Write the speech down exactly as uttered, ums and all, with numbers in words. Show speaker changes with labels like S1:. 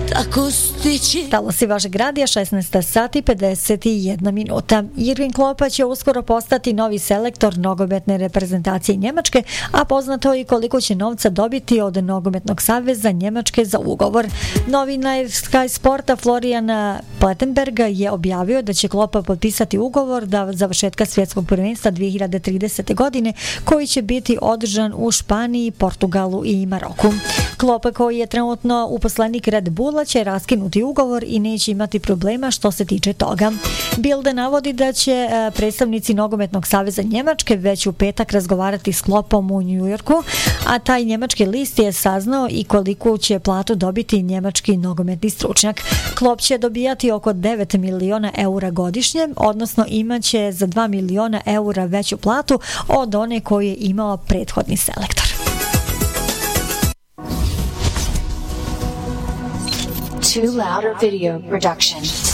S1: tako stići.
S2: Talosi vašeg radija, šesnaest sati pedeset jedna minuta. Jurgen Kloppa će uskoro postati novi selektor nogometne reprezentacije Njemačke, a poznato i koliko će novca dobiti od Nogometnog saveza Njemačke za ugovor. Novinar Sky Sporta Floriana Plettenberga je objavio da će Kloppa potpisati ugovor da završetka svjetskog prvenstva dvije hiljade tridesete. godine, koji će biti održan u Španiji, Portugalu i Maroku. Kloppa, koji je trenutno uposlenik Red Bulla, će raskinuti ugovor i neće imati problema što se tiče toga. Bilde navodi da će predstavnici Nogometnog saveza Njemačke već u petak razgovarati s Kloppom u New Yorku, a taj njemački list je saznao i koliko će platu dobiti njemački nogometni stručnjak. Klopp će dobijati oko devet miliona eura godišnje, odnosno imaće za dva miliona eura veću platu od one koju je imao prethodni selektor.
S3: Two Louder Video Production.